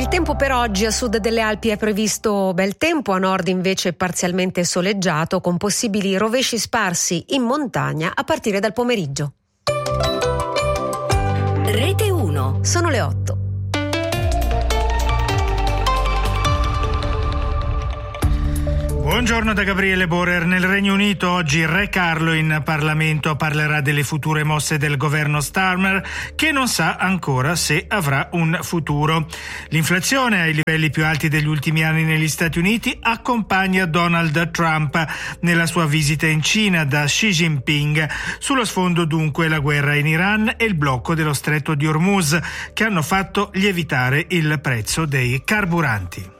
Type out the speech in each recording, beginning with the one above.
tempo per oggi: a sud delle Alpi è previsto bel tempo, a nord invece parzialmente soleggiato, con possibili rovesci sparsi in montagna a partire dal pomeriggio. Rete 1. Sono le 8. Buongiorno da Gabriele Borer. Nel Regno Unito oggi Re Carlo in Parlamento parlerà delle future mosse del governo Starmer, che non sa ancora se avrà un futuro. L'inflazione ai livelli più alti degli ultimi anni negli Stati Uniti accompagna Donald Trump nella sua visita in Cina da Xi Jinping. Sullo sfondo dunque la guerra in Iran e il blocco dello stretto di Hormuz, che hanno fatto lievitare il prezzo dei carburanti.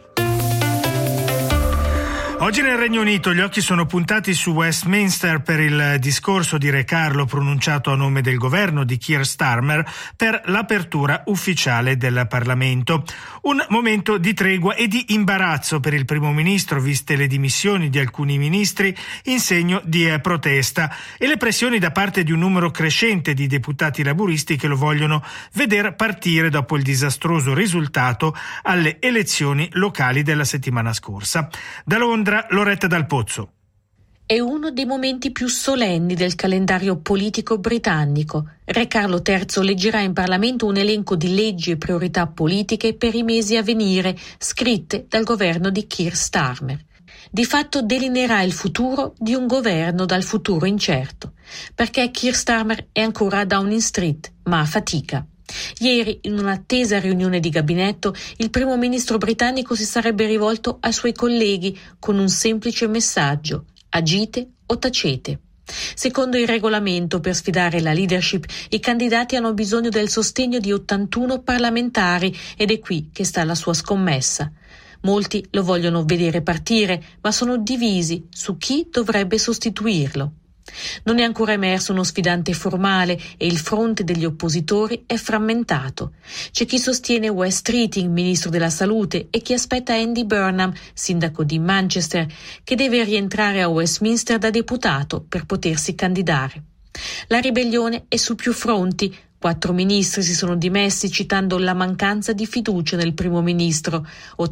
Oggi nel Regno Unito gli occhi sono puntati su Westminster per il discorso di Re Carlo pronunciato a nome del governo di Keir Starmer per l'apertura ufficiale del Parlamento. Un momento di tregua e di imbarazzo per il primo ministro, viste le dimissioni di alcuni ministri in segno di protesta e le pressioni da parte di un numero crescente di deputati laburisti che lo vogliono vedere partire dopo il disastroso risultato alle elezioni locali della settimana scorsa. Da Londra, Loretta Dal Pozzo. È uno dei momenti più solenni del calendario politico britannico. Re Carlo III leggerà in Parlamento un elenco di leggi e priorità politiche per i mesi a venire, scritte dal governo di Keir Starmer. Di fatto delineerà il futuro di un governo dal futuro incerto, perché Keir Starmer è ancora a Downing Street, ma a fatica. Ieri, in un'attesa riunione di gabinetto, il primo ministro britannico si sarebbe rivolto ai suoi colleghi con un semplice messaggio: agite o tacete. Secondo il regolamento, per sfidare la leadership, i candidati hanno bisogno del sostegno di 81 parlamentari ed è qui che sta la sua scommessa. Molti lo vogliono vedere partire, ma sono divisi su chi dovrebbe sostituirlo. Non è ancora emerso uno sfidante formale e il fronte degli oppositori è frammentato. C'è chi sostiene Wes Streeting, ministro della salute, e chi aspetta Andy Burnham, sindaco di Manchester, che deve rientrare a Westminster da deputato per potersi candidare. La ribellione è su più fronti. 4 ministri si sono dimessi citando la mancanza di fiducia nel primo ministro.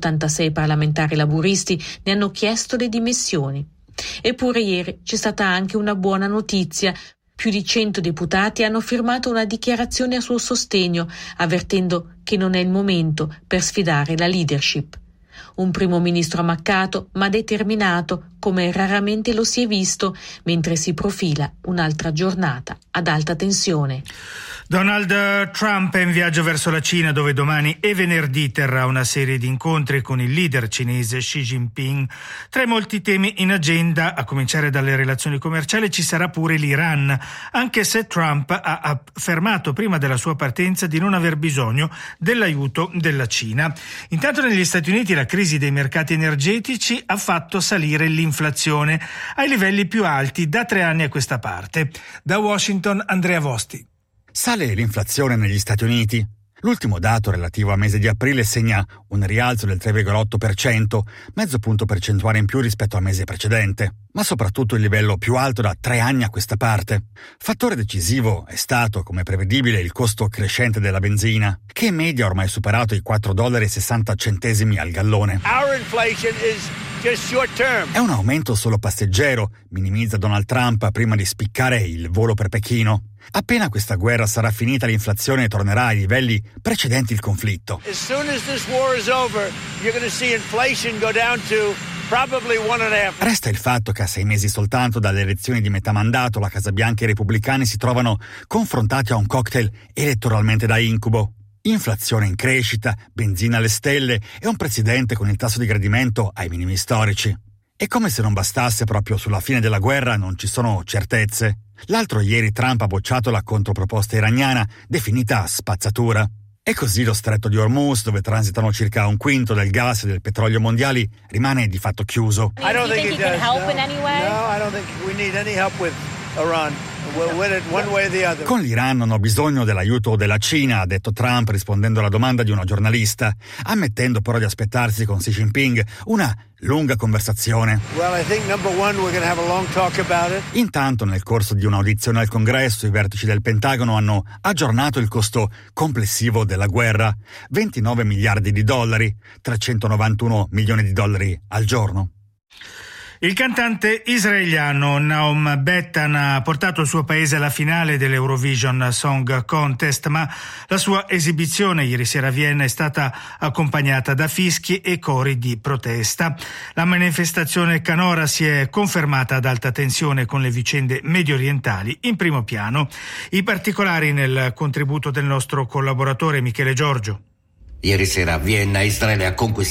86 parlamentari laburisti ne hanno chiesto le dimissioni. Eppure ieri c'è stata anche una buona notizia. Più di 100 deputati hanno firmato una dichiarazione a suo sostegno, avvertendo che non è il momento per sfidare la leadership. Un primo ministro ammaccato ma determinato, come raramente lo si è visto, mentre si profila un'altra giornata ad alta tensione. Donald Trump è in viaggio verso la Cina, dove domani e venerdì terrà una serie di incontri con il leader cinese Xi Jinping. Tra i molti temi in agenda, a cominciare dalle relazioni commerciali, ci sarà pure l'Iran, anche se Trump ha affermato prima della sua partenza di non aver bisogno dell'aiuto della Cina. Intanto negli Stati Uniti la crisi dei mercati energetici ha fatto salire l'inflazione ai livelli più alti da 3 anni a questa parte. Da Washington, Andrea Vosti. Sale l'inflazione negli Stati Uniti. L'ultimo dato relativo al mese di aprile segna un rialzo del 3,8%, mezzo punto percentuale in più rispetto al mese precedente, ma soprattutto il livello più alto da 3 anni a questa parte. Fattore decisivo è stato, come prevedibile, il costo crescente della benzina, che in media ha ormai superato i $4,60 al gallone. Our inflation is just short term. È un aumento solo passeggero, minimizza Donald Trump prima di spiccare il volo per Pechino. Appena questa guerra sarà finita, l'inflazione tornerà ai livelli precedenti il conflitto. As soon as this war is over, you're going to see inflation go down to probably 1.5%. Resta il fatto che a 6 mesi soltanto dalle elezioni di metà mandato la Casa Bianca e i repubblicani si trovano confrontati a un cocktail elettoralmente da incubo. Inflazione in crescita, benzina alle stelle e un presidente con il tasso di gradimento ai minimi storici. E come se non bastasse, proprio sulla fine della guerra non ci sono certezze. L'altro ieri Trump ha bocciato la controproposta iraniana, definita spazzatura. E così lo stretto di Hormuz, dove transitano circa un quinto del gas e del petrolio mondiali, rimane di fatto chiuso. I don't think it does. No, I don't think we need any help with Iran. We'll win it one way or the other. Con l'Iran non ho bisogno dell'aiuto della Cina, ha detto Trump rispondendo alla domanda di una giornalista, ammettendo però di aspettarsi con Xi Jinping una lunga conversazione. Well, I think number one, we're going to have a long talk about it. Intanto, nel corso di un'audizione al Congresso, i vertici del Pentagono hanno aggiornato il costo complessivo della guerra: 29 miliardi di dollari, 391 milioni di dollari al giorno. Il cantante israeliano Naum Bettan ha portato il suo paese alla finale dell'Eurovision Song Contest, ma la sua esibizione ieri sera a Vienna è stata accompagnata da fischi e cori di protesta. La manifestazione canora si è confermata ad alta tensione con le vicende mediorientali in primo piano. I particolari nel contributo del nostro collaboratore Michele Giorgio. Ieri sera a Vienna Israele ha conquistato